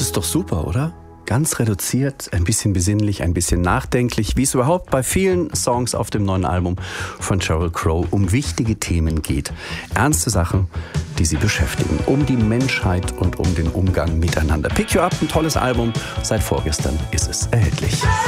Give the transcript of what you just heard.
ist doch super, oder? Ganz reduziert, ein bisschen besinnlich, ein bisschen nachdenklich, wie es überhaupt bei vielen Songs auf dem neuen Album von Sheryl Crow um wichtige Themen geht. Ernste Sachen, die sie beschäftigen. Um die Menschheit und um den Umgang miteinander. Pick You Up, ein tolles Album. Seit vorgestern ist es erhältlich.